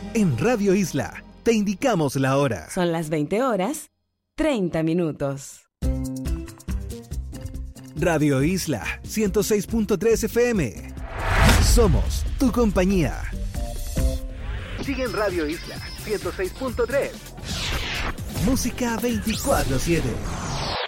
En Radio Isla te indicamos la hora. Son las 20 horas, 30 minutos. Radio Isla 106.3 FM. Somos tu compañía. Sigue en Radio Isla 106.3. Música 24/7.